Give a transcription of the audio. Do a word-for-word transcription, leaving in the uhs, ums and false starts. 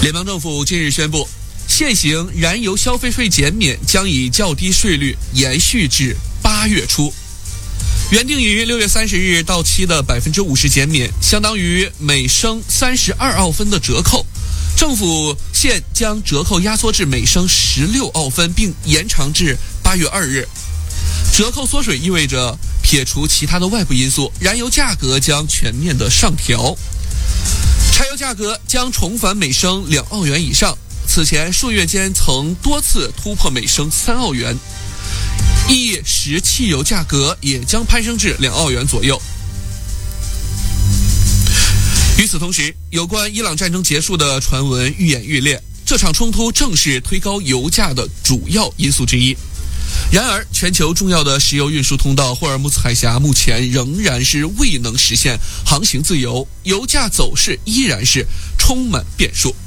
联邦政府近日宣布，现行燃油消费税减免将以较低税率延续至八月初。原定于六月三十日到期的百分之五十减免，相当于每升三十二澳分的折扣，政府现将折扣压缩至每升十六澳分，并延长至八月二日。折扣缩水意味着撇除其他的外部因素，燃油价格将全面的上调。柴油价格将重返每升两澳元以上，此前数月间曾多次突破每升三澳元，一时汽油价格也将攀升至两澳元左右。与此同时，有关伊朗战争结束的传闻愈演愈烈，这场冲突正是推高油价的主要因素之一。然而，全球重要的石油运输通道霍尔木兹海峡目前仍然是未能实现航行自由，油价走势依然是充满变数。